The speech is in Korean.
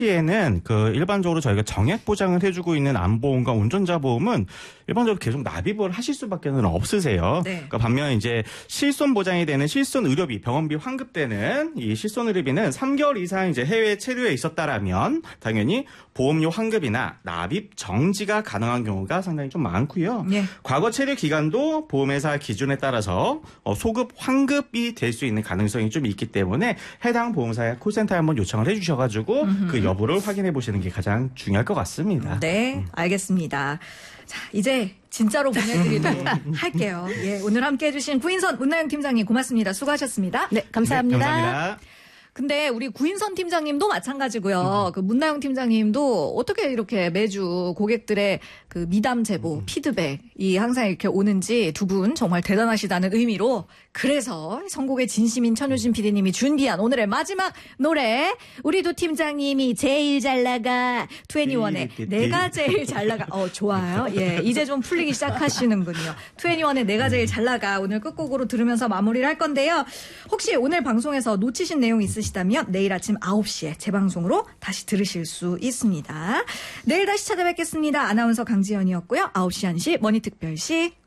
에는 일반적으로 저희가 정액 보장을 해주고 있는 안보험과 운전자 보험은 일반적으로 계속 납입을 하실 수밖에는 없으세요. 네. 그러니까 반면 이제 실손 보장이 되는 실손 의료비, 병원비 환급되는 이 실손 의료비는 3개월 이상 이제 해외 체류에 있었다라면 당연히 보험료 환급이나 납입 정지가 가능한 경우가 상당히 좀 많고요. 네. 과거 체류 기간도 보험회사 기준에 따라서 소급 환급이 될 수 있는 가능성이 좀 있기 때문에 해당 보험사의 콜센터에 한번 요청을 해주셔가지고 그 여부를 확인해 보시는 게 가장 중요할 것 같습니다. 네, 알겠습니다. 자, 이제 진짜로 보내드리도록 할게요. 예, 오늘 함께 해주신 구인선 문나영 팀장님 고맙습니다. 수고하셨습니다. 네, 감사합니다. 네, 감사합니다. 근데 우리 구인선 팀장님도 마찬가지고요. 그 문나영 팀장님도 어떻게 이렇게 매주 고객들의 그 미담 제보, 피드백이 항상 이렇게 오는지 두 분 정말 대단하시다는 의미로 그래서 선곡의 진심인 천효진 PD님이 준비한 오늘의 마지막 노래 우리도 팀장님이 제일 잘 나가 21의 내가 제일 잘 나가 좋아요. 예, 이제 좀 풀리기 시작하시는군요. 21의 내가 제일 잘 나가 오늘 끝곡으로 들으면서 마무리를 할 건데요. 혹시 오늘 방송에서 놓치신 내용 있으시다면 내일 아침 9시에 재방송으로 다시 들으실 수 있습니다. 내일 다시 찾아뵙겠습니다. 아나운서 강지연이었고요. 9시 1시 머니특별시